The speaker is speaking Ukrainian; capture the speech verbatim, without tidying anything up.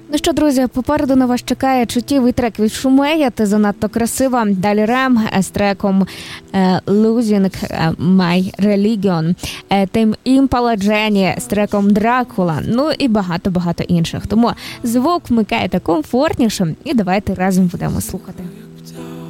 Ну що, друзі, попереду на вас чекає чуттєвий трек від Шумея «Ти занадто красива». Далі Рем з треком «Losing My Religion». Тим Імпала Джені з треком «Дракула». Ну і багато-багато інших. Тому звук вмикайте комфортніше і давайте разом будемо слухати.